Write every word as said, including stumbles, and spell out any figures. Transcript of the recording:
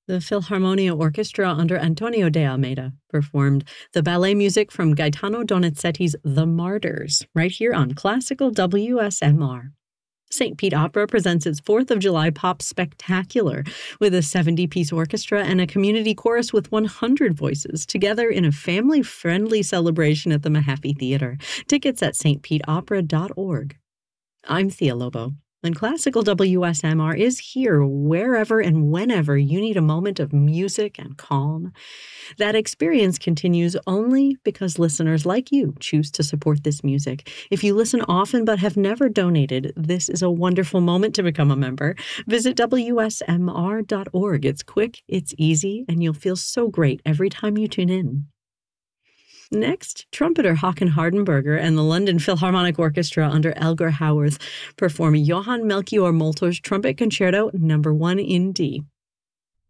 The Philharmonia Orchestra under Antonio de Almeida performed the ballet music from Gaetano Donizetti's The Martyrs, right here on Classical W S M R. Saint Pete Opera presents its fourth of July Pop Spectacular with a seventy-piece orchestra and a community chorus with one hundred voices together in a family-friendly celebration at the Mahaffey Theater. Tickets at s t pete opera dot org. I'm Thea Lobo, and Classical W S M R is here wherever and whenever you need a moment of music and calm. That experience continues only because listeners like you choose to support this music. If you listen often but have never donated, this is a wonderful moment to become a member. Visit w s m r dot org. It's quick, it's easy, and you'll feel so great every time you tune in. Next, trumpeter Håkan Hardenberger and the London Philharmonic Orchestra under Elgar Howarth perform Johann Melchior Molter's Trumpet Concerto Number one in D.